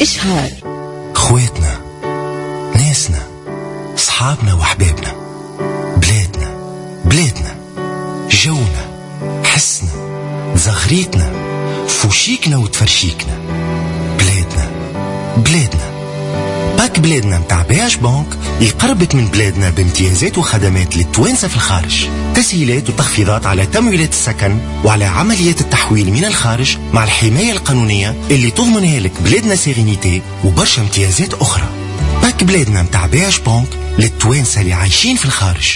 إشهار خواتنا، ناسنا، صحابنا وحبابنا، بلادنا، جونا، حسنا، زغريتنا، فوشيكنا وتفرشيكنا. بلادنا باك بلادنا متاع بياش بانك يقربك من بلادنا بامتيازات وخدمات للتوانسة في الخارج، تسهيلات وتخفيضات على تمويلات السكن وعلى عمليات التحويل من الخارج مع الحماية القانونية اللي تضمنها لك بلادنا سيرينيتي وبرشا امتيازات أخرى. باك بلادنا متاع بياش بانك للتوانسة اللي عايشين في الخارج.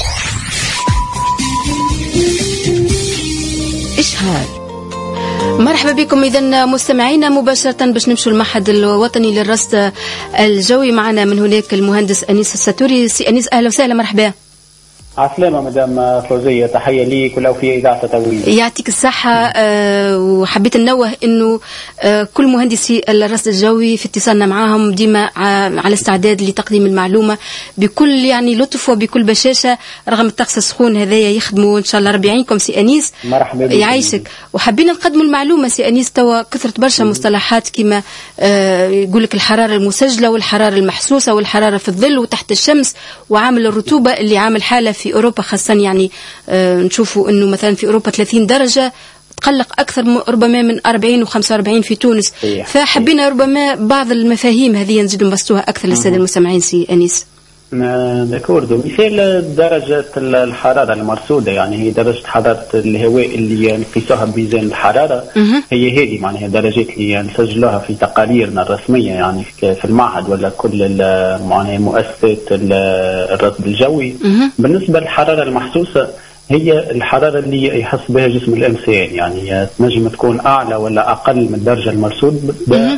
إشهار. مرحبا بكم إذا مستمعينا مباشرة باش نمشوا المعهد الوطني للرصد الجوي. معنا من هناك المهندس أنيس الساتوري. سي أنيس أهلا وسهلا، مرحبا. عسلامة مدام فوزية، تحية ليك ولو في إذاعة تطويل. يعطيك الصحة. وحبيت ننوه أنه كل مهندسي الرصد الجوي في اتصالنا معهم ديما على استعداد لتقديم المعلومة بكل يعني لطف وبكل بشاشة رغم الطقس السخون هذايا. يخدموا إن شاء الله ربي يعينكم سي أنيس. مرحبا بك. يعيشك. وحبينا نقدموا المعلومة سي أنيس. توا كثرت برشا مصطلحات كما يقولك الحرارة المسجلة والحرارة المحسوسة والحرارة في الظل وتحت الشمس وعامل الرطوبة اللي عامل حالة في أوروبا خاصة. يعني نشوفوا أنه مثلا في أوروبا 30 درجة، تقلق أكثر ربما من 40 و45 في تونس. فحبينا ربما بعض المفاهيم هذه نزيد نبسطوها أكثر للسادة المستمعين سي أنيس. داكوردو. مثال درجة الحرارة المرصودة، يعني هي درجة حرارة الهواء اللي نقيسوها بميزان الحرارة. هي هذه معناها درجات اللي نسجلوها في تقاريرنا الرسمية يعني في المعهد ولا كل معناها مؤسسات الرصد الجوي. بالنسبة للحرارة المحسوسة هي الحرارة اللي يحس بها جسم الإنسان، يعني تنجم تكون أعلى ولا أقل من الدرجة المرصود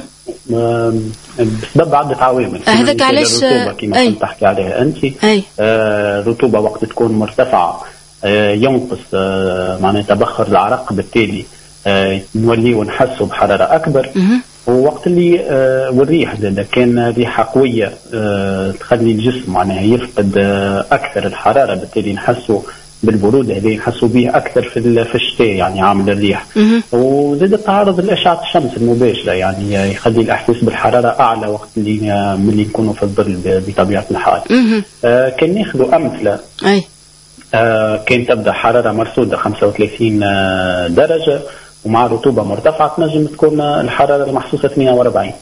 بسبب عدة عوامل. هذاك علاش الرطوبة كما كنت تحكي عليها أنت. الرطوبة وقت تكون مرتفعة ينقص معناها تبخر العرق، بالتالي نولي ونحسوا بحرارة أكبر. ووقت اللي والريح إذا كان ريحة قوية تخلي الجسم معناها يفقد أكثر الحرارة، بالتالي نحسوا بالبرودة هذه نحسوا به أكثر في الشتاء يعني عامل الريح. وزاد التعرض لأشعة الشمس المباشرة يعني يخلي الإحساس بالحرارة أعلى وقت اللي نكونوا في الظل بطبيعة الحال. كان ناخذوا أمثلة. كان تبدأ حرارة مرصودة 35 درجة ومع رطوبة مرتفعة تنجم تكون الحرارة المحسوسة 48.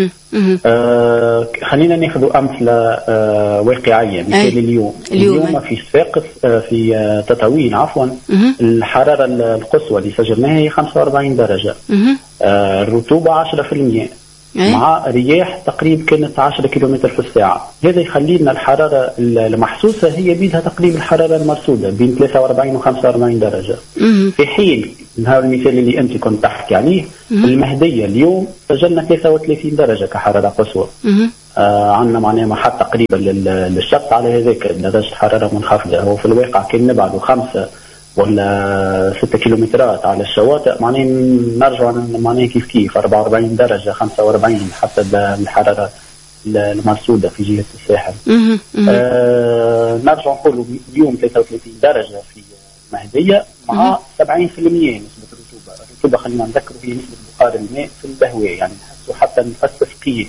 خلينا ناخذ أمثلة واقعية. مثال اليوم في صفاقس في تطاوين عفوا الحرارة القصوى اللي سجلناها هي 45 درجة. الرطوبة 10% مع رياح تقريبا كانت 10 كيلومتر في الساعة. هذا يخلي لنا الحرارة المحسوسة هي بيدها تقريبا الحرارة المرصودة بين 43 و 45 درجة. في حين هذا المثال اللي أنت كنت تحكي عليه المهدية اليوم سجلنا 33 درجة كحرارة قصوى. عندنا معناها محط تقريبا للشط على هذاك درجة حرارة منخفضة. هو في الواقع كان نبعد 5 ولا 6 كيلومترات على الشواطئ معناه نرجع معناه كيف 44 درجة 45 حتى الحرارة المرصودة في جهة الساحل. نرجع نقول اليوم 33 درجة في مهدية مع 70% نسبة الرطوبة خلينا نذكر هي نسبة بخار الماء في الهواء يعني نحسوا حتى نفس ثقيل.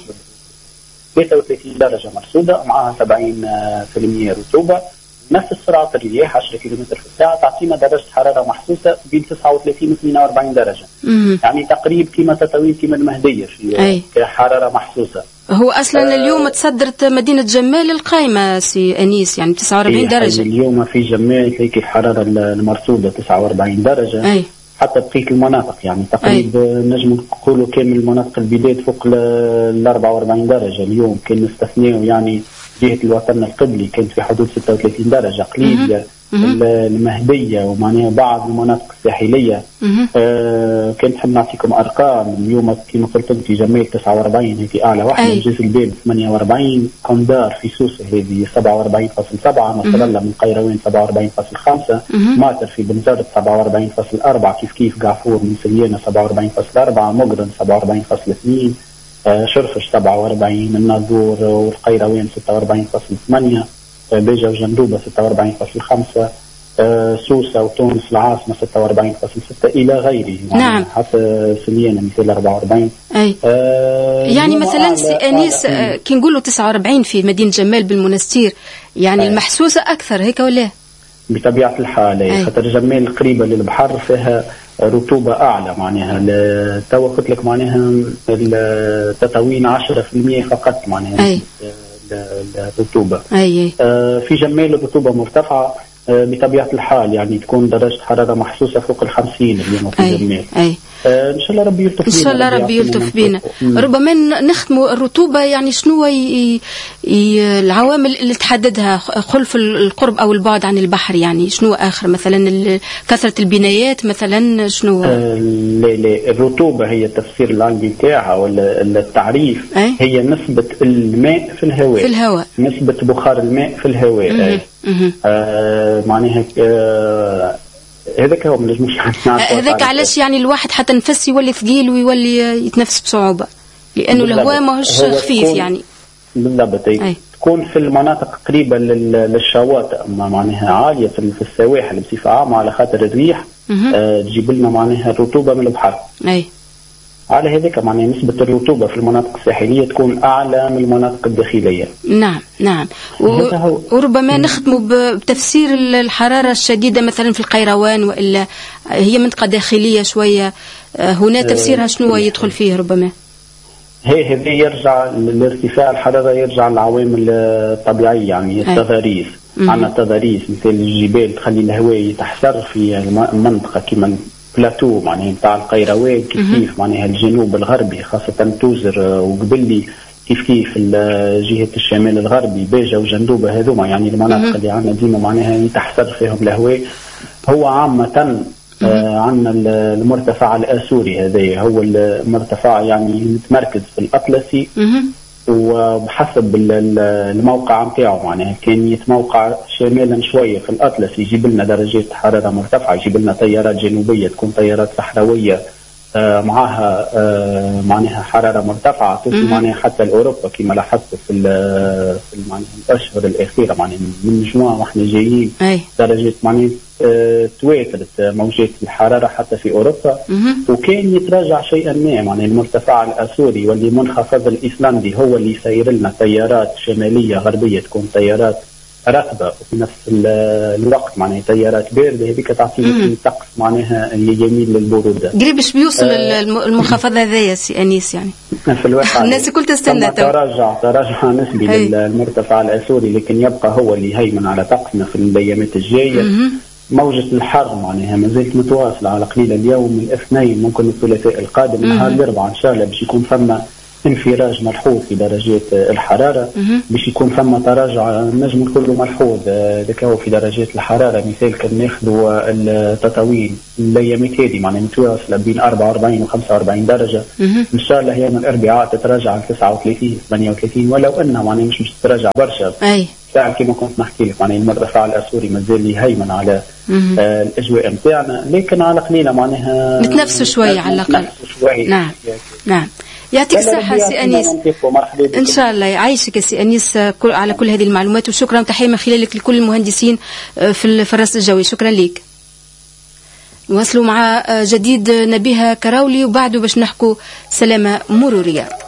33 درجة مرصودة مع 70% رطوبة. نفس سرعة الرياح 10 كيلومتر في الساعة تعطينا درجة حرارة محسوسة بين 39 و 42 درجة. يعني تقريبا كما تطاوين كما المهدية في كحرارة محسوسة. هو أصلا اليوم تصدرت مدينة جمال القائمة سي أنيس يعني 49 درجة. اليوم في جمال تلاقي الحرارة المرصودة 49 درجة. حتى بقية المناطق يعني تقريبا نجم نقولوا كامل مناطق البلاد فوق ال 44 درجة. اليوم كان نستثنيوا يعني جهة الوطن القبلي كانت في حدود 36 درجة قليل. المهدية ومعناها بعض المناطق الساحلية. كنت حاب نعطيكم أرقام. اليوم كما قلت في جمال 49 هذه أعلى واحدة. جيز الباب 48. قندار في سوسة هذه 47.7. نصر الله من قيروان 47.5. ماتر في بنزرت 47.4. كيف قعفور من سليانة 47.4. مقرن 47.2. شرفش 47. الناظور والقيروان 46.8. بيجا وجندوبة 46.5. سوسة وتونس العاصمة 46.6 إلى غيره. نعم. حتى سليانة مثل 44. أي. يعني مثلا سي أنيس كي نقولوا 49 في مدينة جمال بالمنستير، يعني المحسوسة أكثر هيك ولا؟ بطبيعة الحال خاطر جمال قريبة للبحر فيها رطوبة أعلى، معناها توا قلت لك معناها التطاوين 10% فقط معناها الرطوبة. في جمال الرطوبة مرتفعة بطبيعة الحال، يعني تكون درجة حرارة محسوسة فوق 50 اليوم في جمال. إن شاء الله ربي يلطف بينا. إن شاء الله ربي يلطف بينا. ربما نختموا الرطوبة، يعني شنو العوامل اللي تحددها خلف القرب أو البعد عن البحر؟ يعني شنو آخر مثلا كثرة البنايات مثلا شنو؟ لا الرطوبة هي التفسير العلمي تاعها ولا التعريف هي نسبة الماء في الهواء. نسبة بخار الماء في الهواء. معناها هذاك هو مش هذاك علاش يعني الواحد حتى نفس يولي ثقيل ويولي يتنفس بصعوبة، لأنه الهواء ماهوش خفيف يعني. بالضبط. تكون في المناطق قريبة للشواطئ معناها عالية في السواحل بصفة عامة، على خاطر الريح تجيب لنا معناها الرطوبة من البحر. على هذاك معناها نسبة الرطوبة في المناطق الساحلية تكون أعلى من المناطق الداخلية. نعم. وربما نختموا بتفسير الحرارة الشديدة مثلا في القيروان، وإلا هي منطقة داخلية شوية، هنا تفسيرها شنو يدخل فيه ربما؟ هذا يرجع لارتفاع الحرارة، يرجع للعوامل الطبيعية، يعني التضاريس. عندنا تضاريس مثل الجبال تخلي الهواء يتحسر في المنطقة كما بلاتو معناها نتاع القيروان، كيف معناها الجنوب الغربي خاصة توزر وقبلي، كيف جهة الشمال الغربي باجة وجندوبة، هذوما يعني المناطق اللي عندنا ديما معناها يتحسر فيهم الهواء. هو عامة عندنا المرتفع الآسوري، هذا هو المرتفع يعني متمركز في الأطلسي، وبحسب الموقع نتاعو معناها كان يتموقع شمالا شويه في الاطلس يجيب لنا درجات حراره مرتفعه، يجيب لنا تيارات جنوبيه تكون تيارات صحراويه معها معناها حراره مرتفعه توصل معناها حتى لاوروبا كما لاحظت في معناها الاشهر الاخيره، معناها من مجموعه واحنا جايين درجات معناها تواترت موجات الحراره حتى في اوروبا. وكان يتراجع شيئا ما معناها المرتفع الاسوري واللي منخفض الايسلندي هو اللي يسير لنا تيارات شماليه غربيه تكون تيارات رطبه، وفي نفس الوقت معناها تيارات بارده، هذيك تعطينا طقس معناها اللي يميل للبروده. قريب باش بيوصل المنخفض هذايا سي انيس يعني في الواقع الناس الكل تستنى تراجع نسبي للمرتفع الاسوري، لكن يبقى هو اللي يهيمن على طقسنا في الايامات الجايه. موجة الحر معناها ما زالت متواصله على قليل اليوم الاثنين، ممكن الثلاثاء القادم نهار الاربعاء ان شاء الله باش يكون ثم انفراج ملحوظ في درجات الحرارة، باش يكون ثم تراجع نجم نقولوا ملحوظ ذكاو في درجات الحرارة. مثال كان ناخذوا التطاوين الايامات هذه معناها متواصلة بين 44 و 45 درجة، ان شاء الله يوم الاربعاء تتراجع ل 39 38، ولو انها معناها مش تتراجع برشا. فعلا كما كنت نحكي لك معناها المرتفع الاسوري مازال يهيمن على الاجواء نتاعنا، لكن على قليله معناها نتنفسوا شويه على الاقل. نعم. يعطيك الصحة سي أنيس، إن شاء الله يعيشك سي أنيس على كل هذه المعلومات، وشكرا وتحية من خلالك لكل المهندسين في الرصد الجوي. شكرا لك. نواصلوا مع جديد نبيها كراولي وبعده باش نحكوا سلامة مرورية.